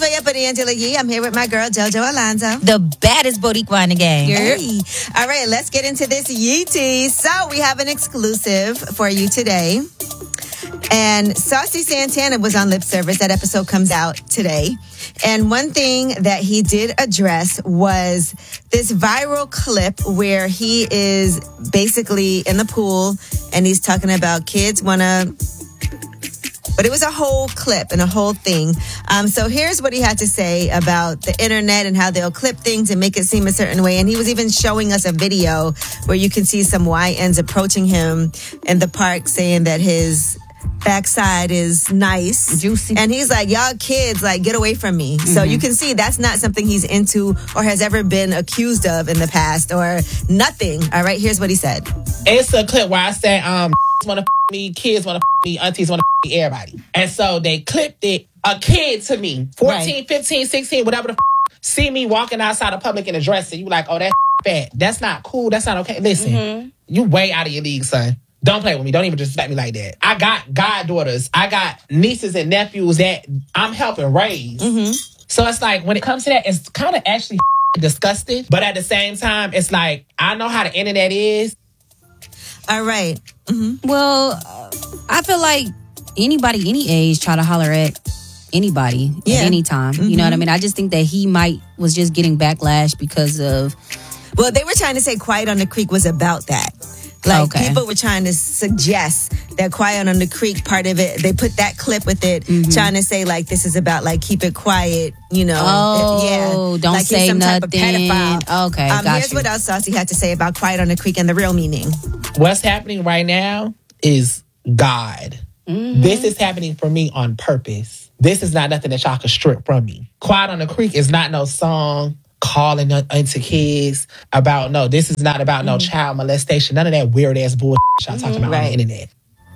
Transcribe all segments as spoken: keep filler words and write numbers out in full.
Way Up with Angela Yee. I'm here with my girl, JoJo Alonzo. The baddest Boricua in the game. Hey. All right, let's get into this Yee tea. So we have an exclusive for you today. And Saucy Santana was on Lip Service. That episode comes out today. And one thing that he did address was this viral clip where he is basically in the pool and he's talking about kids want to... But it was a whole clip and a whole thing. Um, so here's what he had to say about the internet and how they'll clip things and make it seem a certain way. And he was even showing us a video where you can see some Y Ns approaching him in the park saying that his backside is nice. Juicy. And he's like, y'all kids, like, get away from me. Mm-hmm. So you can see that's not something he's into or has ever been accused of in the past or nothing. All right, here's what he said. It's a clip where I said, um, want to me, kids want to me, aunties want to me, everybody. And so they clipped it. A kid to me, fourteen, right. fifteen, sixteen, whatever the f- see me walking outside of public in a dress and you like, oh, that's fat. That's not cool. That's not okay. Listen, mm-hmm. you way out of your league, son. Don't play with me. Don't even disrespect me like that. I got goddaughters. I got nieces and nephews that I'm helping raise. Mm-hmm. So it's like, when it comes to that, it's kind of actually disgusting. But at the same time, it's like, I know how the internet is. All right. Mm-hmm. Well, uh, I feel like anybody, any age, try to holler at anybody yeah. at any time. Mm-hmm. You know what I mean? I just think that he might was just getting backlash because of... Well, they were trying to say Quiet on the Creek was about that. Like, okay. people were trying to suggest that Quiet on the Creek part of it, they put that clip with it, mm-hmm. trying to say, like, this is about, like, keep it quiet, you know. Oh, yeah. don't like say some nothing. Type of pedophile. Okay, um, got Here's you. what else Saucy had to say about Quiet on the Creek and the real meaning. What's happening right now is God. Mm-hmm. This is happening for me on purpose. This is not nothing that y'all can strip from me. Quiet on the Creek is not no song calling into kids about, no, this is not about mm-hmm. no child molestation. None of that weird ass bullshit y'all mm-hmm. talking about right. on the internet.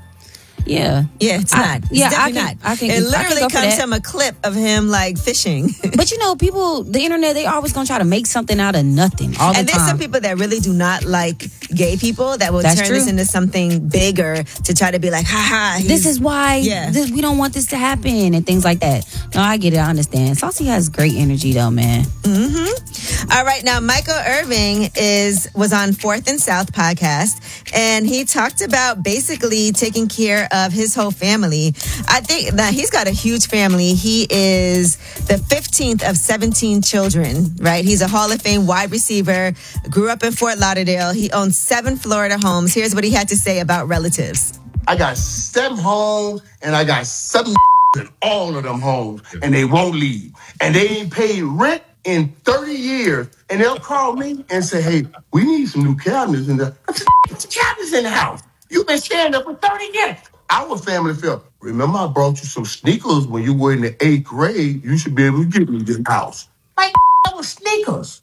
Yeah. Yeah, it's I, not. It's yeah, definitely I can, not. I can, it literally I can comes from a clip of him, like, fishing. But, you know, people, the internet, they always going to try to make something out of nothing all the and time. And there's some people that really do not like gay people that will That's turn true. this into something bigger to try to be like, ha ha. This is why yeah. this, we don't want this to happen and things like that. No, I get it. I understand. Saucy has great energy, though, man. Mm-hmm. All right. Now, Michael Irving is was on Fourth and South podcast, and he talked about basically taking care of his whole family. I think that he's got a huge family. He is the fifteenth of seventeen children, right? He's a Hall of Fame wide receiver, grew up in Fort Lauderdale. He owns seven Florida homes. Here's what he had to say about relatives. I got seven homes, and I got seven in all of them homes, and they won't leave. And they ain't paid rent in thirty years. And they'll call me and say, hey, we need some new cabinets in there. I said, what's the cabinets in the house? You've been staying there for thirty years. Our family felt, remember I brought you some sneakers when you were in the eighth grade? You should be able to give me this house. Like, that was sneakers.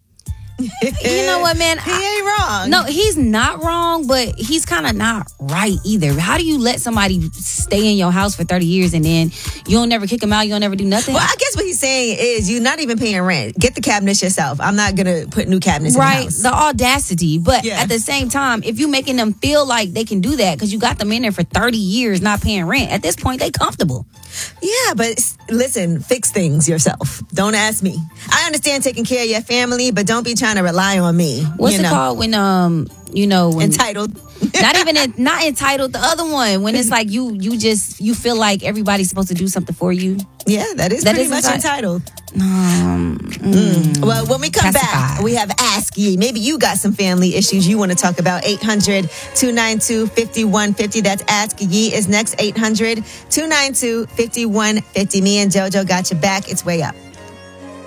You know what, man? He ain't wrong. No, he's not wrong, but he's kind of not right either. How do you let somebody stay in your house for thirty years and then you don't never kick them out, you don't never do nothing? Well, I guess what he's saying is you're not even paying rent. Get the cabinets yourself. I'm not going to put new cabinets right, in the house. The audacity. But yeah. at the same time, if you're making them feel like they can do that because you got them in there for thirty years not paying rent, at this point, they comfortable. Yeah, but listen, fix things yourself. Don't ask me. I understand taking care of your family, but don't be trying to rely on me. What's you it know? called when um you know when entitled? Not even in, not entitled. The other one when it's like you you just you feel like everybody's supposed to do something for you. Yeah, that is that pretty is much enti- entitled. Um, mm. Well, when we come Pacified. back, we have Ask Ye. Maybe you got some family issues you want to talk about. eight hundred, two nine two, five one five zero. That's Ask Ye is next. eight hundred, two nine two, five one five zero. Me and JoJo got your back. It's way up.